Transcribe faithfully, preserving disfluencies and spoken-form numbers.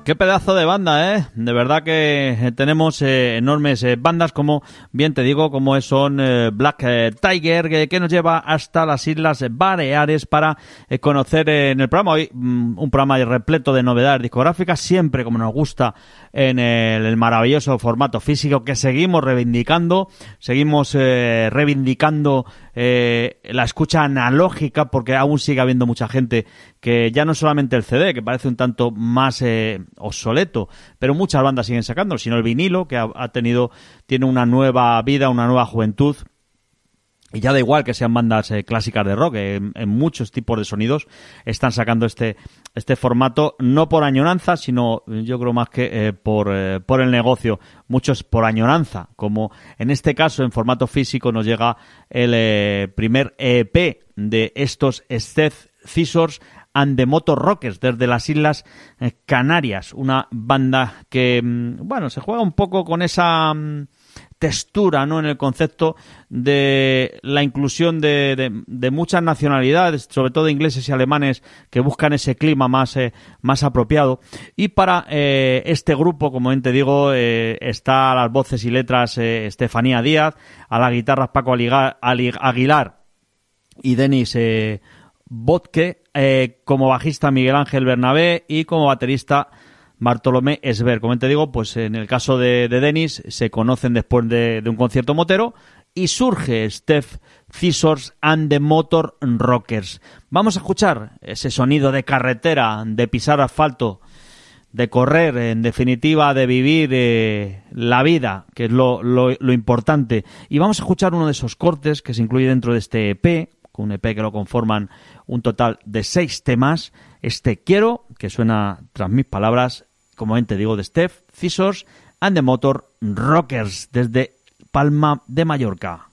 Qué pedazo de banda, ¿eh? De verdad que tenemos eh, enormes eh, bandas, como bien te digo, como son eh, Black eh, Tiger, que, que nos lleva hasta las Islas Baleares para eh, conocer eh, en el programa hoy mm, un programa repleto de novedades discográficas, siempre como nos gusta en el, el maravilloso formato físico que seguimos reivindicando, seguimos eh, reivindicando eh, la escucha analógica, porque aún sigue habiendo mucha gente que ya no solamente el C D, que parece un tanto más eh, obsoleto, pero muchas bandas siguen sacándolo, sino el vinilo, que ha, ha tenido, tiene una nueva vida, una nueva juventud. Y ya da igual que sean bandas eh, clásicas de rock, eh, en, en muchos tipos de sonidos están sacando este este formato, no por añoranza, sino yo creo más que eh, por, eh, por el negocio, muchos por añoranza, como en este caso en formato físico nos llega el eh, primer E P de estos Steph Scissors and the Motor Rockers desde las Islas Canarias, una banda que, bueno, se juega un poco con esa textura, ¿no?, en el concepto de la inclusión de, de, de muchas nacionalidades, sobre todo ingleses y alemanes, que buscan ese clima más, eh, más apropiado. Y para eh, este grupo, como bien te digo, eh, está a las voces y letras eh, Estefanía Díaz, a las guitarras Paco Aliga, Aguilar y Denis eh, Botke, eh, como bajista Miguel Ángel Bernabé y como baterista Bartolomé Esber. Como te digo, pues en el caso de, de Denis se conocen después de, de un concierto motero y surge Steph Scissors and the Motor Rockers. Vamos a escuchar ese sonido de carretera, de pisar asfalto, de correr, en definitiva de vivir eh, la vida, que es lo, lo, lo importante. Y vamos a escuchar uno de esos cortes que se incluye dentro de este E P, un E P que lo conforman un total de seis temas. Este Quiero, que suena tras mis palabras, como bien te digo, de Steph Scissors and the Motor Rockers desde Palma de Mallorca.